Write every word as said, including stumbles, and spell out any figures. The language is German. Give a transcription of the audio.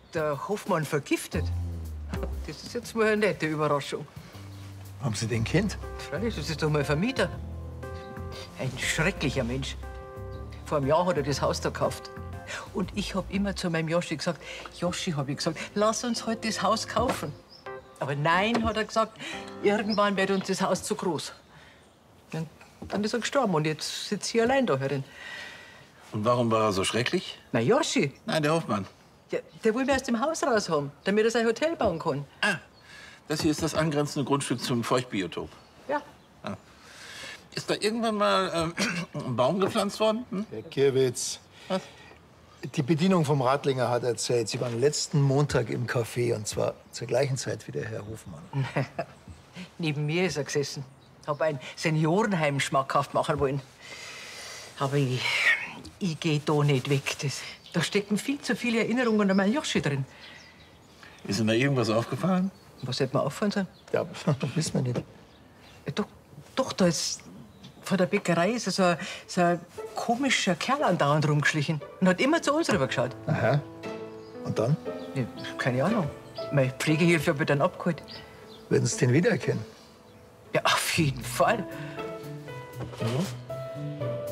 der Hoffmann vergiftet. Das ist jetzt mal eine nette Überraschung. Haben Sie den kennt? Freilich, das ist doch mein Vermieter. Ein schrecklicher Mensch. Vor einem Jahr hat er das Haus da gekauft. Und ich hab immer zu meinem Joschi gesagt, Joschi, hab ich gesagt, lass uns heute das Haus kaufen. Aber nein, hat er gesagt, irgendwann wird uns das Haus zu groß. Dann, dann ist er gestorben und jetzt sitzt ich allein da herin. Und warum war er so schrecklich? Na, Joschi. Nein, der Hofmann. Der, der will mich aus dem Haus raus haben, damit er sein Hotel bauen kann. Ah, das hier ist das angrenzende Grundstück zum Feuchtbiotop. Ja. Ah. Ist da irgendwann mal ähm, ein Baum gepflanzt worden? Hm? Herr Kirwitz, Was? die Bedienung vom Radlinger hat erzählt, Sie waren letzten Montag im Café, und zwar zur gleichen Zeit wie der Herr Hofmann. Neben mir ist er gesessen. Hab ein Seniorenheim schmackhaft machen wollen. Aber ich, ich geh da nicht weg. Das, da stecken viel zu viele Erinnerungen an meinen Joschi drin. Ist Ihnen da irgendwas aufgefallen? Was hätte mir auffallen sollen? Ja, wissen wir nicht. Ja, doch, doch, da ist vor der Bäckerei ist so ein, so ein komischer Kerl andauernd rumgeschlichen und hat immer zu uns rübergeschaut. Aha. Und dann? Ja, keine Ahnung. Meine Pflegehilfe habe ich dann abgeholt. Würden Sie den wiedererkennen? Ja, auf jeden Fall. Ja.